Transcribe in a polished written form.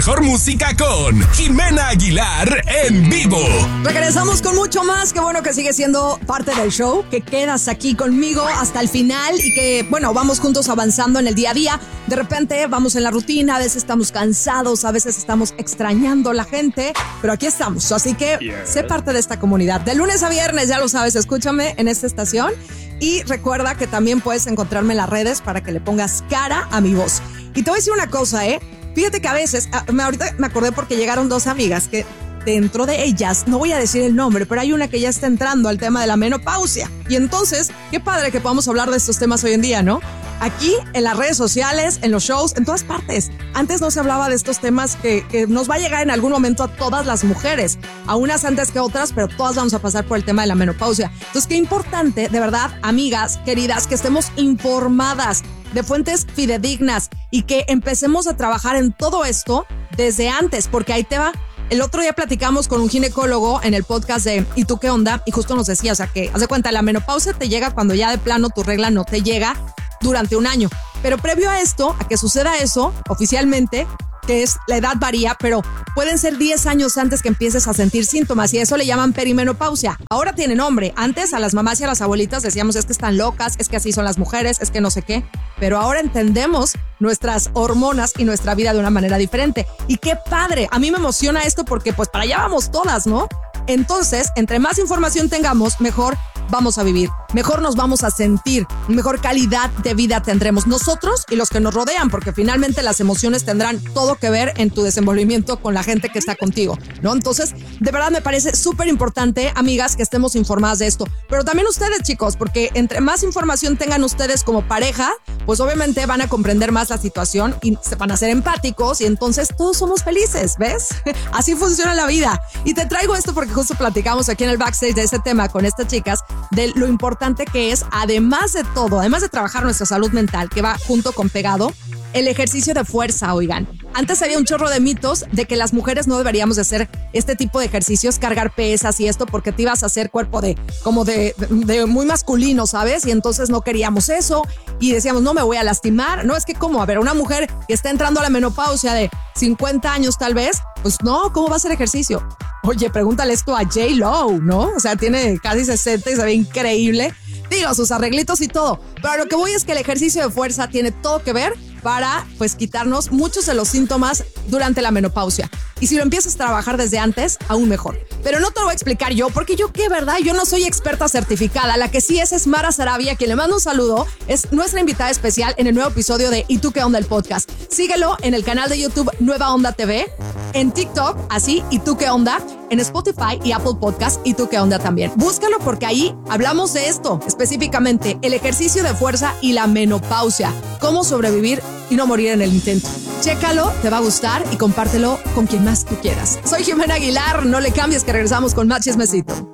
mejor música con Jimena Aguilar en vivo. Regresamos con mucho más. Qué bueno que sigues siendo parte del show, que quedas aquí conmigo hasta el final y que, bueno, vamos juntos avanzando en el día a día. De repente vamos en la rutina, a veces estamos cansados, a veces estamos extrañando a la gente, pero aquí estamos. Así que sé parte de esta comunidad. De lunes a viernes, ya lo sabes, escúchame en esta estación. Y recuerda que también puedes encontrarme en las redes para que le pongas cara a mi voz. Y te voy a decir una cosa, Fíjate que a veces, ahorita me acordé porque llegaron dos amigas que dentro de ellas, no voy a decir el nombre, pero hay una que ya está entrando al tema de la menopausia. Y entonces, qué padre que podamos hablar de estos temas hoy en día, ¿no? Aquí, en las redes sociales, en los shows, en todas partes. Antes no se hablaba de estos temas que nos va a llegar en algún momento a todas las mujeres. A unas antes que otras, pero todas vamos a pasar por el tema de la menopausia. Entonces, qué importante, de verdad, amigas, queridas, que estemos informadas de fuentes fidedignas y que empecemos a trabajar en todo esto desde antes, porque ahí te va. El otro día platicamos con un ginecólogo en el podcast de ¿Y tú qué onda? Y justo nos decía, o sea, que haz de cuenta, la menopausia te llega cuando ya de plano tu regla no te llega durante un año. Pero previo a esto, a que suceda eso, oficialmente, que es la edad varía, pero pueden ser 10 años antes que empieces a sentir síntomas y eso le llaman perimenopausia. Ahora tiene nombre. Antes a las mamás y a las abuelitas decíamos es que están locas, es que así son las mujeres, es que no sé qué. Pero ahora entendemos nuestras hormonas y nuestra vida de una manera diferente. Y qué padre. A mí me emociona esto porque pues para allá vamos todas, ¿no? Entonces, entre más información tengamos, mejor vamos a vivir, mejor nos vamos a sentir, mejor calidad de vida tendremos nosotros y los que nos rodean, porque finalmente las emociones tendrán todo que ver en tu desenvolvimiento con la gente que está contigo, ¿no? Entonces, de verdad me parece súper importante, amigas, que estemos informadas de esto, pero también ustedes, chicos, porque entre más información tengan ustedes como pareja, pues obviamente van a comprender más la situación y se van a ser empáticos y entonces todos somos felices, ¿ves? Así funciona la vida. Y te traigo esto porque justo platicamos aquí en el backstage de ese tema con estas chicas, de lo importante que es, además de todo, además de trabajar nuestra salud mental, que va junto con pegado, el ejercicio de fuerza, oigan. Antes había un chorro de mitos de que las mujeres no deberíamos de hacer este tipo de ejercicios, cargar pesas y esto, porque te ibas a hacer cuerpo de muy masculino, ¿sabes? Y entonces no queríamos eso y decíamos, no me voy a lastimar. No, es que ¿cómo? A ver, una mujer que está entrando a la menopausia de 50 años tal vez, pues no, ¿cómo va a hacer ejercicio? Oye, pregúntale esto a J-Lo, ¿no? O sea, tiene casi 60 y se ve increíble. Digo, sus arreglitos y todo. Pero lo que voy es que el ejercicio de fuerza tiene todo que ver para, pues, quitarnos muchos de los síntomas durante la menopausia. Y si lo empiezas a trabajar desde antes, aún mejor. Pero no te lo voy a explicar yo, porque yo qué, ¿verdad? Yo no soy experta certificada. La que sí es Mara Sarabia, quien le mando un saludo. Es nuestra invitada especial en el nuevo episodio de ¿Y tú qué onda? El podcast. Síguelo en el canal de YouTube Nueva Onda TV, en TikTok, así, ¿Y tú qué onda? En Spotify y Apple Podcast, ¿Y tú qué onda? También. Búscalo porque ahí hablamos de esto, específicamente el ejercicio de fuerza y la menopausia. Cómo sobrevivir y no morir en el intento. Chécalo, te va a gustar y compártelo con quien más tú quieras. Soy Jimena Aguilar, no le cambies que regresamos con más chismecito.